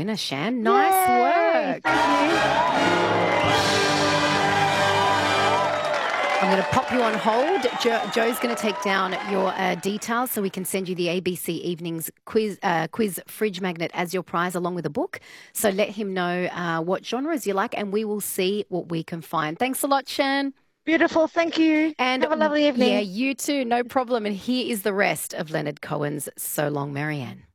winner, Shan. Nice Yay! work. Thank you. I'm going to pop you on hold. Joe's going to take down your details so we can send you the ABC Evenings quiz fridge magnet as your prize along with a book. So let him know what genres you like and we will see what we can find. Thanks a lot, Shan. Beautiful. Thank you. And Have a lovely evening. Yeah, you too. No problem. And here is the rest of Leonard Cohen's So Long, Marianne.